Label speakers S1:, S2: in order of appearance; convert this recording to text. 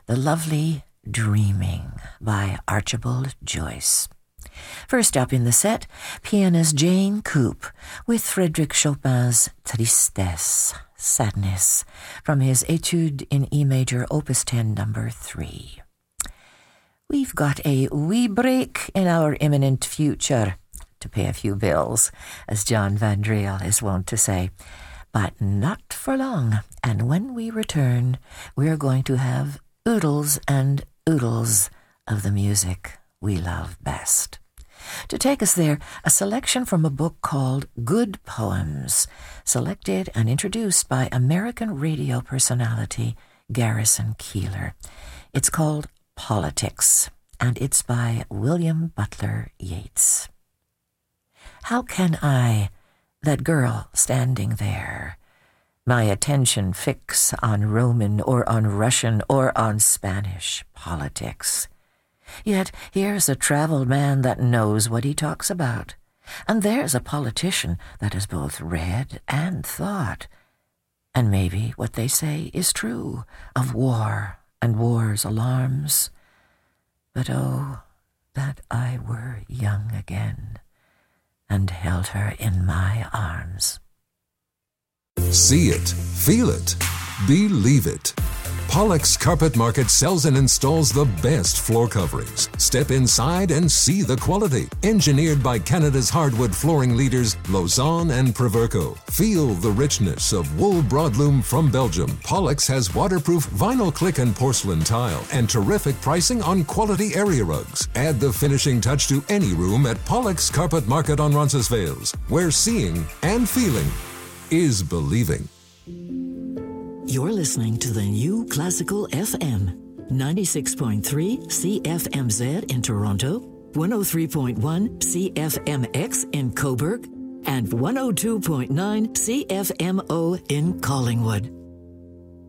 S1: the lovely Dreaming by Archibald Joyce. First up in the set, pianist Jane Coop with Frédéric Chopin's Tristesse, Sadness, from his Etude in E major, Opus 10, number 3. We've got a wee break in our imminent future to pay a few bills, as John Van Driel is wont to say, but not for long, and when we return, we're going to have oodles and oodles of the music we love best. To take us there, a selection from a book called Good Poems, selected and introduced by American radio personality Garrison Keillor. It's called Politics, and it's by William Butler Yeats. How can I, that girl standing there, my attention fix on Roman or on Russian or on Spanish politics? Yet here's a traveled man that knows what he talks about, and there's a politician that has both read and thought. And maybe what they say is true of war and war's alarms. But oh, that I were young again and held her in my arms.
S2: See it, feel it, believe it. Pollux Carpet Market sells and installs the best floor coverings. Step inside and see the quality. Engineered by Canada's hardwood flooring leaders, Lausanne and Proverco. Feel the richness of wool broadloom from Belgium. Pollux has waterproof vinyl click and porcelain tile and terrific pricing on quality area rugs. Add the finishing touch to any room at Pollux Carpet Market on Roncesvalles, where seeing and feeling is believing.
S3: You're listening to the new Classical FM, 96.3 CFMZ in Toronto, 103.1 CFMX in Cobourg, and 102.9 CFMO in Collingwood.